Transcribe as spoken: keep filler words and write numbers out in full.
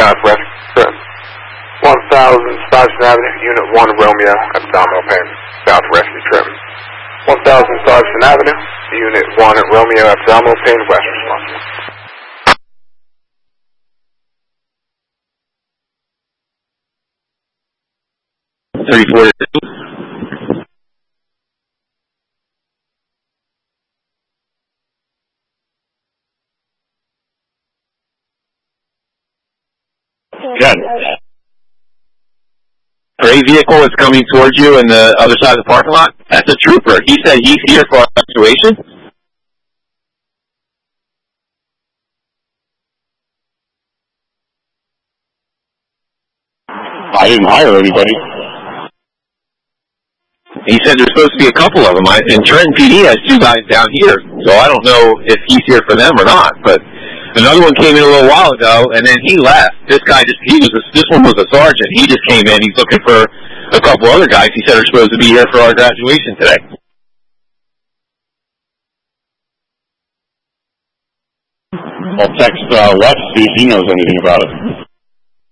Southwest trim. one thousand Stuyvesant Avenue, Unit one Romeo, abdominal pain, Southwest trim. one thousand Stuyvesant Avenue, Unit one Romeo, abdominal pain, west response. thirty-four. Jen. Gray vehicle is coming towards you in the other side of the parking lot. That's a trooper. He said he's here for our evacuation. I didn't hire anybody. He said there's supposed to be a couple of them. I, and Trenton P D has two guys down here, so I don't know if he's here for them or not. But another one came in a little while ago, and then he left. This guy just, he was, a, this one was a sergeant. He just came in. He's looking for a couple other guys he said are supposed to be here for our graduation today. I'll text uh, Lex, see if he knows anything about it.